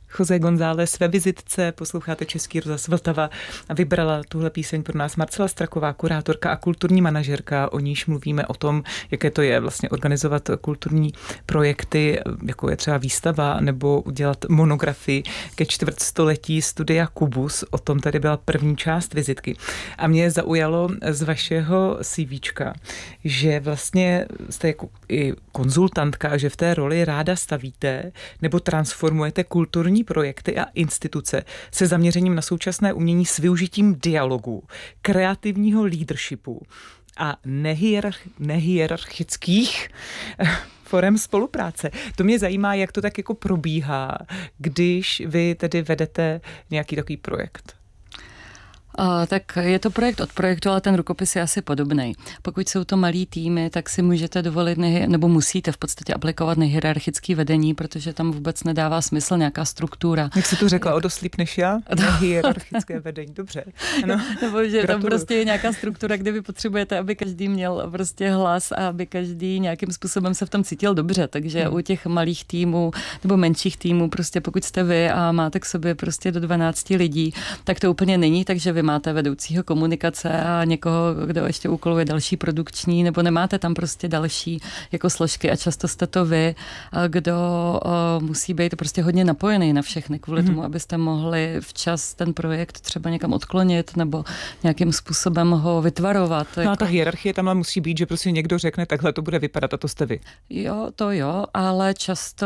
José González ve vizitce, posloucháte Český rozhlas Vltava a vybrala tuhle píseň pro nás Marcela Straková, kurátorka a kulturní manažerka, o níž mluvíme o tom, jaké to je vlastně organizovat kulturní projekty, jako je třeba výstava nebo udělat monografii ke čtvrtstoletí studia Kubus. O tom tady byla první část vizitky. A mě zaujalo z vašeho CVčka, že vlastně jste jako i konzultantka, že v té roli ráda stavíte nebo transformujete kulturní projekty a instituce se zaměřením na současné umění s využitím dialogu, kreativního leadershipu a nehierarchických forem spolupráce. To mě zajímá, jak to tak jako probíhá, když vy tedy vedete nějaký takový projekt. Tak je to projekt od projektu, ale ten rukopis je asi podobný. Pokud jsou to malý týmy, tak si můžete dovolit, nebo musíte v podstatě aplikovat nehierarchické vedení, protože tam vůbec nedává smysl nějaká struktura. Jak jsi tu řekla, o dost líp než já? Nehierarchické vedení, dobře. Ano. Nebo že tam prostě je nějaká struktura, kde vy potřebujete, aby každý měl prostě hlas a aby každý nějakým způsobem se v tom cítil dobře. Takže u těch malých týmů nebo menších týmů, prostě pokud jste vy a máte k sobě prostě do 12 lidí, tak to úplně není, takže vy máte vedoucího komunikace a někoho, kdo ještě úkoluje další produkční, nebo nemáte tam prostě další jako složky a často jste to vy, kdo musí být prostě hodně napojený na všechny kvůli tomu, abyste mohli včas ten projekt třeba někam odklonit nebo nějakým způsobem ho vytvarovat. No a ta hierarchie tam musí být, že prostě někdo řekne, takhle to bude vypadat a to jste vy. Jo, ale často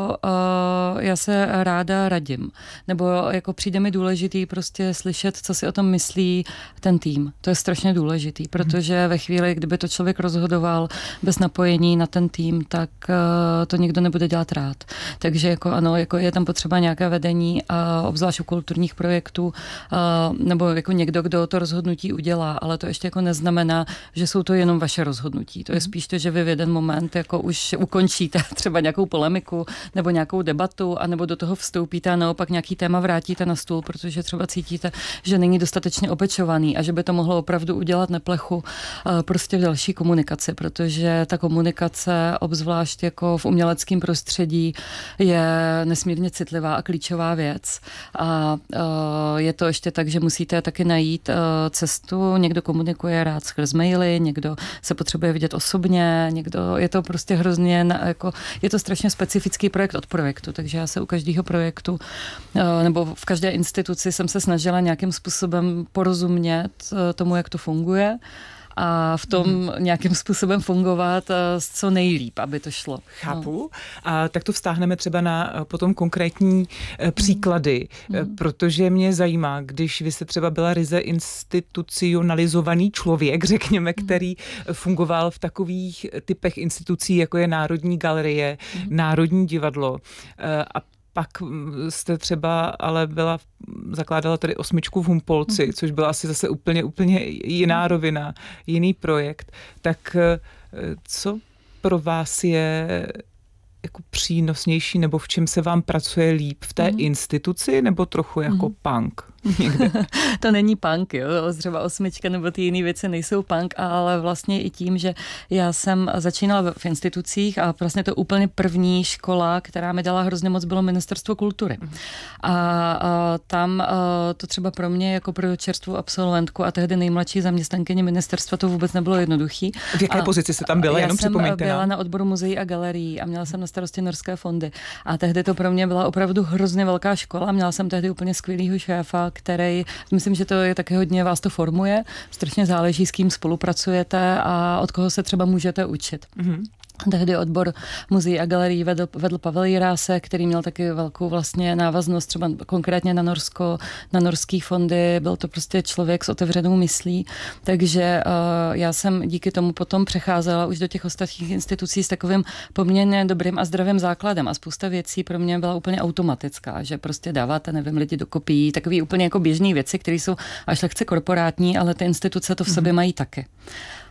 já se ráda radím. Nebo jako přijde mi důležitý prostě slyšet, co si o tom myslí ten tým. To je strašně důležitý, protože ve chvíli, kdyby to člověk rozhodoval bez napojení na ten tým, tak to nikdo nebude dělat rád. Takže jako ano, jako je tam potřeba nějaké vedení, obzvlášť u kulturních projektů, nebo jako někdo, kdo to rozhodnutí udělá, ale to ještě jako neznamená, že jsou to jenom vaše rozhodnutí. To je spíš to, že vy v jeden moment jako už ukončíte třeba nějakou polemiku nebo nějakou debatu, anebo do toho vstoupíte a naopak nějaký téma vrátíte na stůl, protože třeba cítíte, že není dostatečně opečovaný a že by to mohlo opravdu udělat neplechu prostě v další komunikaci, protože ta komunikace, obzvlášť jako v uměleckém prostředí, je nesmírně citlivá a klíčová věc. A je to ještě tak, že musíte taky najít cestu. Někdo komunikuje rád skrz maily, někdo se potřebuje vidět osobně, někdo je to prostě hrozně, jako, je to strašně specifický projekt od projektu, takže já se u každého projektu nebo v každé instituci jsem se snažila nějakým způsobem porozumět tomu, jak to funguje a v tom nějakým způsobem fungovat co nejlíp, aby to šlo. Chápu. A tak to vztáhneme třeba na potom konkrétní příklady, protože mě zajímá, když vy jste třeba byla ryze institucionalizovaný člověk, řekněme, který fungoval v takových typech institucí, jako je Národní galerie, Národní divadlo a pak jste třeba ale zakládala tady 8 v Humpolci, což byla asi zase úplně jiná rovina, jiný projekt. Tak co pro vás je jako přínosnější, nebo v čem se vám pracuje líp? V té instituci, nebo trochu jako punk? Někde. To není punk, jo. Třeba 8 nebo ty jiné věci nejsou punk, ale vlastně i tím, že já jsem začínala v institucích a vlastně to úplně první škola, která mi dala hrozně moc, bylo Ministerstvo kultury. A tam to třeba pro mě jako pro čerstvou absolventku a tehdy nejmladší zaměstnankyně ministerstva to vůbec nebylo jednoduchý. V jaké pozici se tam byla? Jenom připomeňte. Já jsem byla na odboru muzeí a galerií a měla jsem na starosti norské fondy. A tehdy to pro mě byla opravdu hrozně velká škola. Měla jsem tehdy úplně skvělýho šéfa, který, myslím, že to je taky hodně, vás to formuje, strašně záleží, s kým spolupracujete a od koho se třeba můžete učit. Tehdy odbor muzeí a galerií vedl Pavel Jirásek, který měl taky velkou vlastně návaznost třeba konkrétně na Norsko, na norský fondy. Byl to prostě člověk s otevřenou myslí. Takže já jsem díky tomu potom přecházela už do těch ostatních institucí s takovým poměrně dobrým a zdravým základem. A spousta věcí pro mě byla úplně automatická, že prostě dáváte, nevím, lidi do kopií, takový úplně jako běžný věci, které jsou až lehce korporátní, ale ty instituce to v sobě mají taky.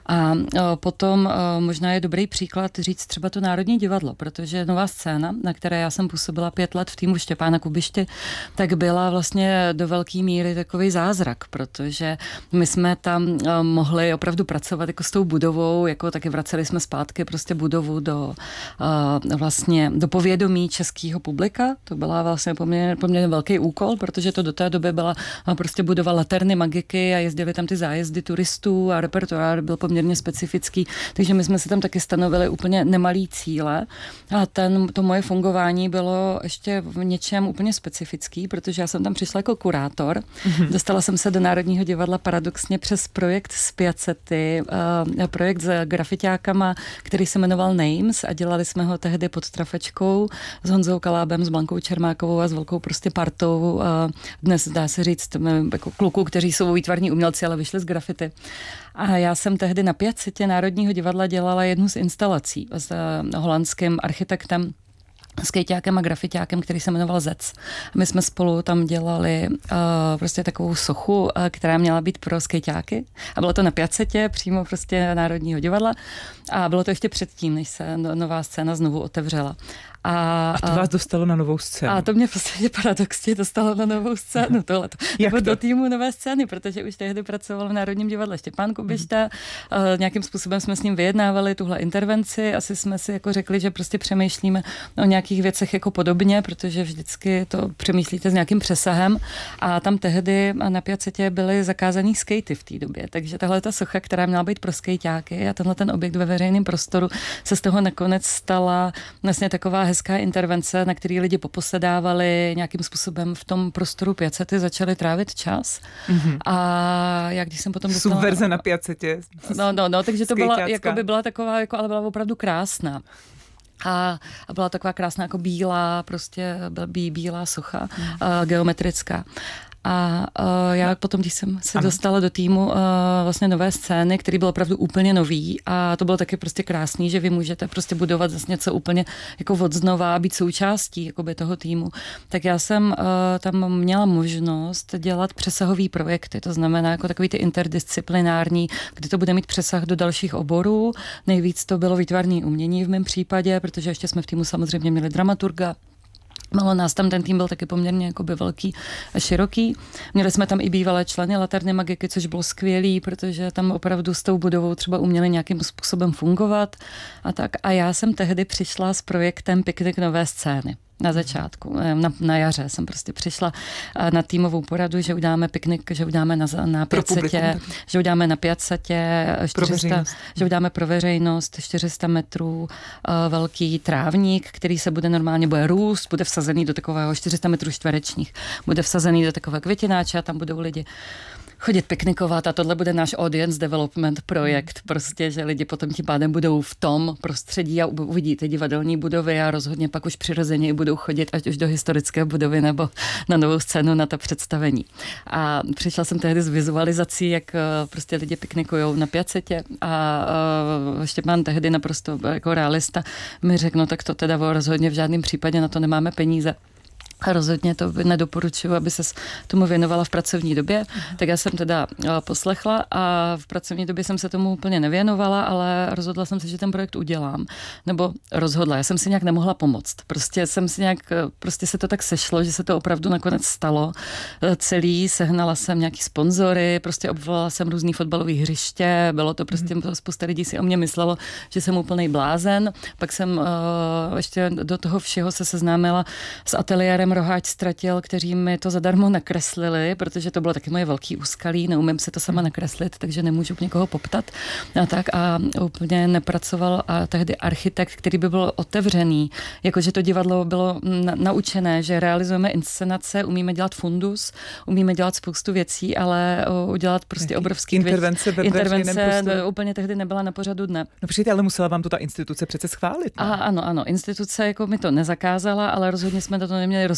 A potom možná je dobrý příklad říct třeba to Národní divadlo, protože Nová scéna, na které já jsem působila 5 let v týmu Štěpána Kubiště, tak byla vlastně do velké míry takový zázrak, protože my jsme tam mohli opravdu pracovat jako s tou budovou, jako taky vraceli jsme zpátky prostě budovu do vlastně do povědomí českého publika. To byla vlastně poměrně velký úkol, protože to do té doby byla prostě budova Laterny Magiky a jezdili tam ty zájezdy turistů a repertoár byl poměrně specifický, takže my jsme si tam taky stanovili úplně nemalý cíle a to moje fungování bylo ještě v něčem úplně specifický, protože já jsem tam přišla jako kurátor. Dostala jsem se do Národního divadla paradoxně přes projekt z Piacety, projekt s grafitiákama, který se jmenoval Names a dělali jsme ho tehdy pod trafečkou s Honzou Kalábem, s Blankou Čermákovou a s velkou prostě partou. Dnes dá se říct jako kluků, kteří jsou výtvarní umělci, ale vyšli z grafity. A já jsem tehdy na Piacetě Národního divadla dělala jednu z instalací s holandským architektem, skejťákem a grafitiákem, který se jmenoval Zec. My jsme spolu tam dělali prostě takovou sochu, která měla být pro skejťáky. A bylo to na Piacetě, přímo prostě Národního divadla. A bylo to ještě předtím, než se Nová scéna znovu otevřela. A to vás dostalo na Novou scénu. A to mě v podstatě paradoxně dostalo na Novou scénu tohleto. Nebo do týmu Nové scény, protože už tehdy pracoval v Národním divadle Štěpán Kubišta. Nějakým způsobem jsme s ním vyjednávali tuhle intervenci. Asi jsme si jako řekli, že prostě přemýšlíme o nějakých věcech jako podobně, protože vždycky to přemýšlíte s nějakým přesahem. A tam tehdy na Piacetě byly zakázaný skatey v té době. Takže tahle ta socha, která měla být pro skejťáky a tenhle ten objekt ve veřejném prostoru se z toho nakonec stala vlastně taková hezká intervence, na který lidi poposedávali, nějakým způsobem v tom prostoru Piacety začali trávit čas. A jak když jsem potom dostala... Subverze na Piacetě. No, takže to byla, jako by byla taková, jako, ale byla opravdu krásná. A byla taková krásná jako bílá, prostě bílá socha, geometrická. A já potom, když jsem se dostala do týmu vlastně Nové scény, který byl opravdu úplně nový a to bylo taky prostě krásný, že vy můžete prostě budovat zase něco úplně jako od znova a být součástí jakoby toho týmu. Tak já jsem tam měla možnost dělat přesahový projekty, to znamená jako takový ty interdisciplinární, kdy to bude mít přesah do dalších oborů. Nejvíc to bylo výtvarné umění v mém případě, protože ještě jsme v týmu samozřejmě měli dramaturga. Malo nás tam, ten tým byl taky poměrně jakoby velký a široký. Měli jsme tam i bývalé členy Laterny Magiky, což bylo skvělý, protože tam opravdu s tou budovou třeba uměli nějakým způsobem fungovat a tak. A já jsem tehdy přišla s projektem Piknik Nové scény. Na začátku, na jaře jsem prostě přišla na týmovou poradu, že uděláme piknik, že uděláme na Piacetě, že uděláme na Piacetě 400, že uděláme pro veřejnost 400 metrů velký trávník, který se bude růst, bude vsazený do takového 400 metrů čtverečních, bude vsazený do takové květináče a tam budou lidi chodit piknikovat a tohle bude náš audience development projekt, prostě, že lidi potom tím pádem budou v tom prostředí a uvidí ty divadelní budovy a rozhodně pak už přirozeně budou chodit ať už do historické budovy nebo na Novou scénu na ta představení. A přišla jsem tehdy s vizualizací, jak prostě lidi piknikujou na Piacetě a Štěpán tehdy naprosto jako realista mi řekl, no tak to teda rozhodně v žádném případě na to nemáme peníze. A rozhodně to nedoporučuji, aby se tomu věnovala v pracovní době. Tak já jsem teda poslechla a v pracovní době jsem se tomu úplně nevěnovala, ale rozhodla jsem se, že ten projekt udělám. Nebo rozhodla, já jsem si nějak nemohla pomoct. Prostě se to tak sešlo, že se to opravdu nakonec stalo. Celý, sehnala jsem nějaký sponzory, prostě obvolala jsem různý fotbalový hřiště, bylo to prostě, spousta lidí si o mě myslelo, že jsem úplnej blázen. Pak jsem ještě do toho všeho se seznámila s ateliérem Roháč Stratil, kteří mi to zadarmo nakreslili, protože to bylo taky moje velký úskalí, neumím se to sama nakreslit, takže nemůžu někoho poptat. A úplně nepracoval a tehdy architekt, který by byl otevřený, jakože to divadlo bylo naučené, že realizujeme inscenace, umíme dělat fundus, umíme dělat spoustu věcí, ale udělat prostě obrovský intervence úplně tehdy nebyla na pořadu dne. No přijďte, ale musela vám to ta instituce přece schválit. Ne? Ano, instituce jako mi to nezakázala, ale rozhodně jsme to neměli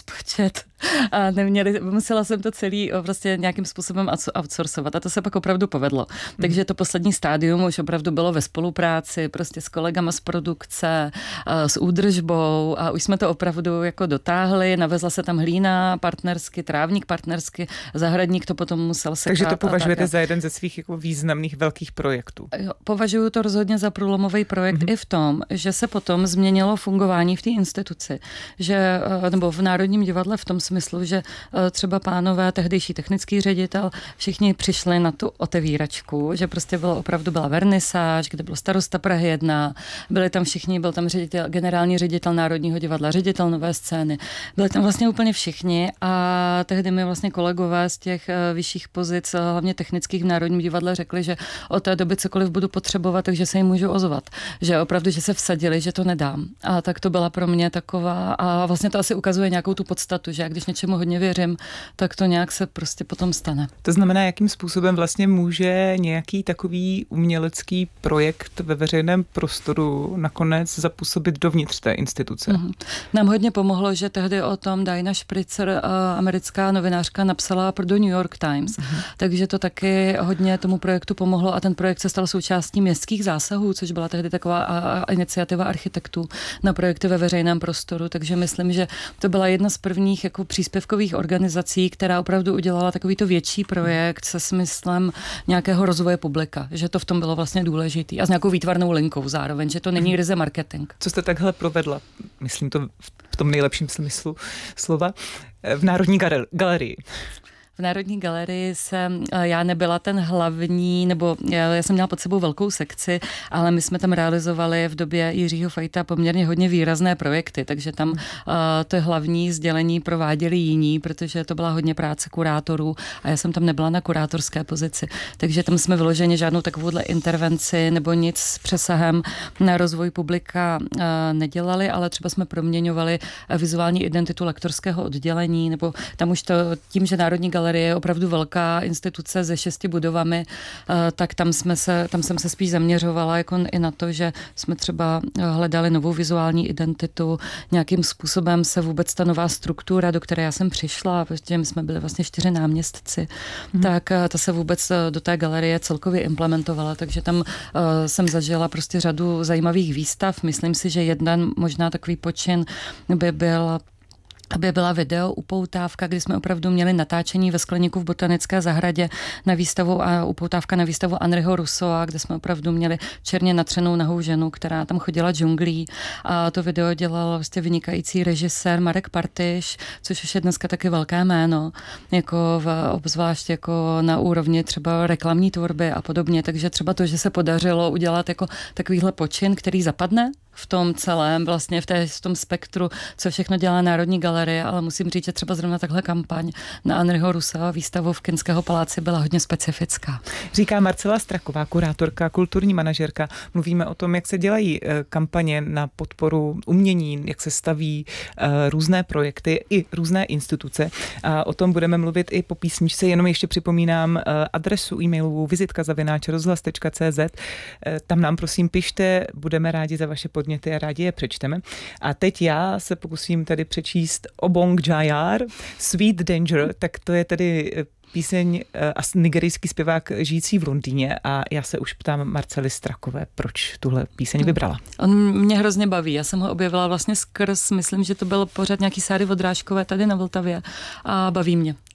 rozpočet a musela jsem to celý prostě nějakým způsobem outsourcovat a to se pak opravdu povedlo. Takže to poslední stádium už opravdu bylo ve spolupráci prostě s kolegama z produkce, s údržbou a už jsme to opravdu jako dotáhli, navezla se tam hlína partnersky, trávník partnersky, zahradník to potom musel sekat. Takže to považujete za jeden ze svých jako významných velkých projektů? Jo, považuji to rozhodně za průlomový projekt i v tom, že se potom změnilo fungování v té instituci, že, nebo v Národním divadle v tom smyslu, že třeba pánové, tehdejší technický ředitel, všichni přišli na tu otevíračku, že prostě byla vernisáž, kde byl starosta Prahy 1, byli tam všichni, byl tam generální ředitel Národního divadla, ředitel Nové scény, byli tam vlastně úplně všichni a tehdy mi vlastně kolegové z těch vyšších pozic, hlavně technických v Národním divadle řekli, že od té doby cokoliv budu potřebovat, takže se jim můžu ozvat. Že opravdu, že se vsadili, že to nedám. A tak to byla pro mě taková, a vlastně to asi ukazuje nějakou tu podstatu, že já když něčemu hodně věřím, tak to nějak se prostě potom stane. To znamená, jakým způsobem vlastně může nějaký takový umělecký projekt ve veřejném prostoru nakonec zapůsobit dovnitř té instituce? Nám hodně pomohlo, že tehdy o tom Diana Spritzer, americká novinářka, napsala do New York Times. Takže to taky hodně tomu projektu pomohlo a ten projekt se stal součástí městských zásahů, což byla tehdy taková iniciativa architektů na projekty ve veřejném prostoru. Takže myslím, že to byla jedna z prvních jako příspěvkových organizací, která opravdu udělala takovýto větší projekt se smyslem nějakého rozvoje publika, že to v tom bylo vlastně důležitý a s nějakou výtvarnou linkou zároveň, že to není ryze marketing. Co jste takhle provedla? Myslím to v tom nejlepším smyslu slova. V Národní galerii. V Národní galerii já nebyla ten hlavní, nebo já jsem měla pod sebou velkou sekci, ale my jsme tam realizovali v době Jiřího Fajta poměrně hodně výrazné projekty, takže tam to hlavní sdělení prováděli jiní, protože to byla hodně práce kurátorů a já jsem tam nebyla na kurátorské pozici. Takže tam jsme vyloženě žádnou takovouhle intervenci nebo nic s přesahem na rozvoj publika nedělali, ale třeba jsme proměňovali vizuální identitu lektorského oddělení, nebo tam už to tím, že Národní galerie je opravdu velká instituce se 6 budovami, tak tam jsem se spíš zaměřovala jako i na to, že jsme třeba hledali novou vizuální identitu, nějakým způsobem se vůbec ta nová struktura, do které já jsem přišla, protože my jsme byli vlastně 4 náměstci, tak ta se vůbec do té galerie celkově implementovala, takže tam jsem zažila prostě řadu zajímavých výstav. Myslím si, že jeden možná takový počin aby byla video upoutávka, kdy jsme opravdu měli natáčení ve skleníku v Botanické zahradě na výstavu a upoutávka na výstavu Henryho Rousseaua, kde jsme opravdu měli černě natřenou nahou ženu, která tam chodila džunglí a to video dělal vlastně vynikající režisér Marek Partiš, což už je dneska taky velké jméno, jako obzvlášť jako na úrovni třeba reklamní tvorby a podobně, takže třeba to, že se podařilo udělat jako takovýhle počin, který zapadne v tom celém, vlastně v tom spektru, co všechno dělá Národní galerie, ale musím říct, že třeba zrovna takhle kampaň na Henryho Rousseaua výstavu v Kinského paláci byla hodně specifická. Říká Marcela Straková, kurátorka, kulturní manažerka. Mluvíme o tom, jak se dělají kampaně na podporu umění, jak se staví různé projekty i různé instituce. A o tom budeme mluvit i po písničce, jenom ještě připomínám adresu e-mailovou vizitka@rozhlas.cz. Tam nám prosím pište, budeme rádi za vaše podněty a rádi je přečteme. A teď já se pokusím tady přečíst Obong Jayar, Sweet Danger, tak to je tedy píseň a nigerijský zpěvák žijící v Londýně a já se už ptám Marcely Strakové, proč tuhle píseň vybrala. On mě hrozně baví, já jsem ho objevila vlastně skrz, myslím, že to byl pořád nějaký Sáry Vodrážkové tady na Vltavě a baví mě.